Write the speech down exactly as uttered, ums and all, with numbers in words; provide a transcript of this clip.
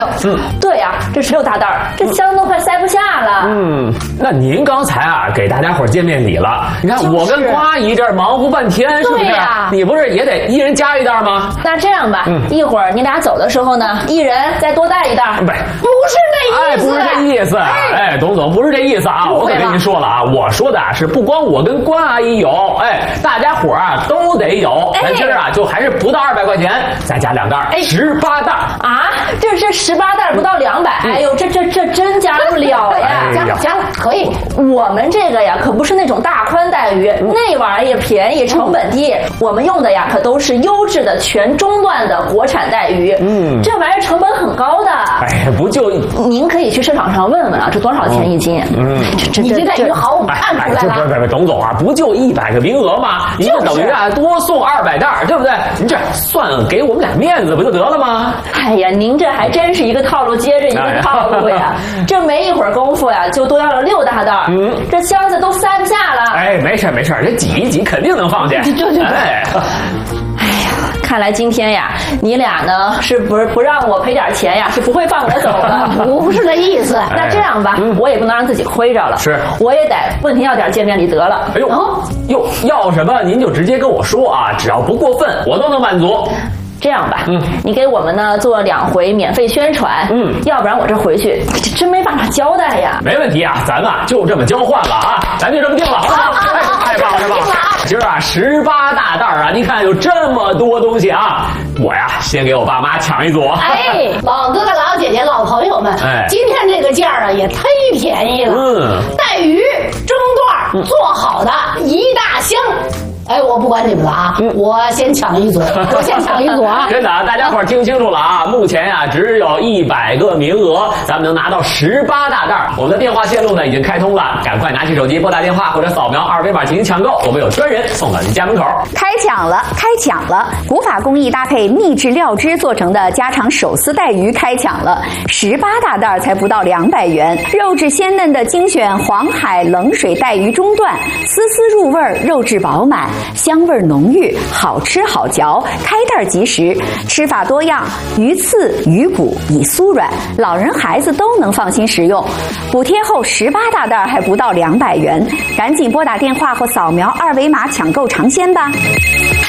嗯，对呀、啊，这十六大袋儿，这箱都快塞不下了。 嗯，那您刚才啊给大家伙见面礼了，你看、就是、我跟瓜姨这忙活半天，是不是？啊、你不是也得一人加一袋吗？ 那这样吧，嗯、一会儿你俩走的时候呢，一人再多带一袋。 不， 不是那意思， 哎，不是这意思。哎，哎董总不是这意思啊！我可跟您说了啊，我说的啊是不光我跟关阿姨有，哎，大家伙啊都得有。咱今儿啊就还是不到二百块钱，再加两袋，十八袋啊！这这十八袋不到两百，哎呦，这这这真加不了呀！ 加了加了，可以。 我们这个呀可不是那种大宽带鱼，嗯、那玩意儿也便宜，成本低。嗯、我们用的呀可都是优质的全中段的国产带鱼，嗯，这玩意儿成本很高的。 哎，不就您可以去市场上问问啊，这多少钱一斤？ 嗯， 这这你这带鱼好，我看出来了。 不不不，董总啊，不就一百个名额吗？您就等于啊多送二百袋，对不对？您这算给我们俩面子不就得了吗？ 哎呀，您这还真是一个套路接着一个套路呀！这没一会儿功夫呀，就都要了六大袋，嗯，这箱子都塞不下了。 哎，没事没事，这挤一挤肯定能放下。 对对对。哎，哎呀，看来今天呀，你俩呢是不是不让我赔点钱呀？是不会放我走的。 不是这意思。 那这样吧，我也不能让自己亏着了， 是， 我也得问您要点见面礼得了。 哎呦，哟，要什么您就直接跟我说啊，只要不过分，我都能满足。 这样吧，嗯，你给我们呢做两回免费宣传，嗯，要不然我这回去这真没办法交代呀。 没问题啊，咱们啊就这么交换了啊，咱就这么定了，好不好？太棒了，太棒了！今儿啊十八大袋啊，您看有这么多东西啊，我呀先给我爸妈抢一组。 哎，老哥哥、老姐姐、老朋友们，哎，今天这个价啊也忒便宜了，嗯，带鱼中段做好的一大箱。哎，我不管你们了啊，嗯、我先抢一组，我先抢一组啊！ 真的啊，大家伙听清楚了啊！目前呀、啊，只有一百个名额，咱们能拿到十八大袋。我们的电话线路呢已经开通了，赶快拿起手机拨打电话或者扫描二维码进行抢购，我们有专人送到您家门口。 开抢了，开抢了！古法工艺搭配秘制料汁做成的家常手撕带鱼开抢了，十八大袋才不到两百元，肉质鲜嫩的精选黄海冷水带鱼中段，丝丝入味，肉质饱满。香味浓郁，好吃好嚼，开袋即食，吃法多样，鱼刺、鱼骨已酥软，老人孩子都能放心食用。补贴后十八大袋还不到两百元，赶紧拨打电话或扫描二维码抢购尝鲜吧。